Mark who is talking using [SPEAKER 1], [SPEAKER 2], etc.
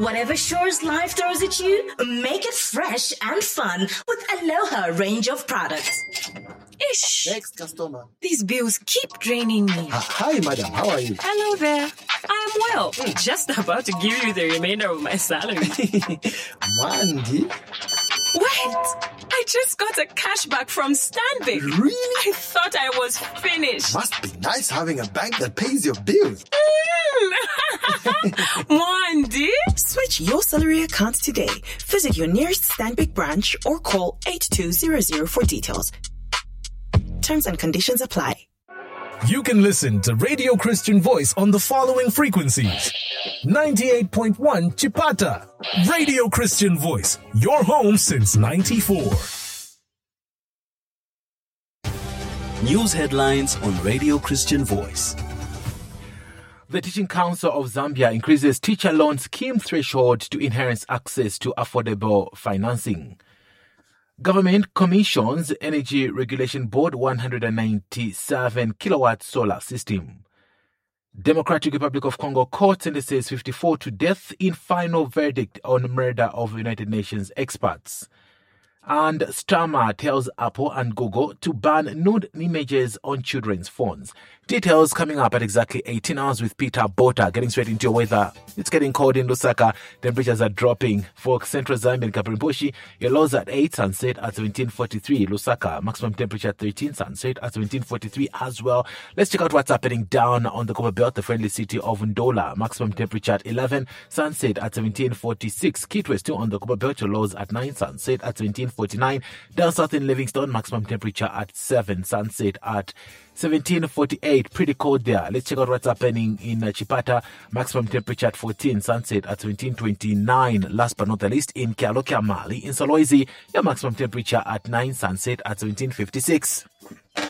[SPEAKER 1] Whatever chores life throws at you, make it fresh and fun with Aloha range of products.
[SPEAKER 2] Ish.
[SPEAKER 3] Next customer.
[SPEAKER 2] These bills keep draining me.
[SPEAKER 3] Hi, madam. How are you?
[SPEAKER 2] Hello there. I am well. Just about to give you the remainder of my salary.
[SPEAKER 3] Mandy?
[SPEAKER 2] Wait! I just got a cashback from Stanbic.
[SPEAKER 3] Really?
[SPEAKER 2] I thought I was finished.
[SPEAKER 3] Must be nice having a bank that pays your bills.
[SPEAKER 2] Wandy?
[SPEAKER 4] Switch your salary account today. Visit your nearest Stanbic branch or call 8200 for details. Terms and conditions apply.
[SPEAKER 5] You can listen to Radio Christian Voice on the following frequencies. 98.1 Chipata. Radio Christian Voice, your home since 94.
[SPEAKER 6] News headlines on Radio Christian Voice.
[SPEAKER 7] The Teaching Council of Zambia increases teacher loan scheme threshold to enhance access to affordable financing. Government commissions Energy Regulation Board 197 kilowatt solar system. Democratic Republic of Congo court sentences 54 to death in final verdict on murder of United Nations experts. And Starmer tells Apple and Google to ban nude images on children's phones. Details coming up at exactly 18 hours with Peter Bota. Getting straight into your weather. It's getting cold in Lusaka. Temperatures are dropping. For central Zambia and Kapirimposhi, your lows at 8, sunset at 1743. Lusaka, maximum temperature at 13, sunset at 1743 as well. Let's check out what's happening down on the Copper Belt, the friendly city of Ndola. Maximum temperature at 11, sunset at 1746. Kitwe still on the Copper Belt, your lows at 9, sunset at 1749. Down south in Livingston, maximum temperature at 7, sunset at 1748. Pretty cold there. Let's check out what's happening in Chipata. Maximum temperature at 14, sunset at 1729. Last but not the least, in Kialokia Mali, in Solwezi, your maximum temperature at 9, sunset at 1756.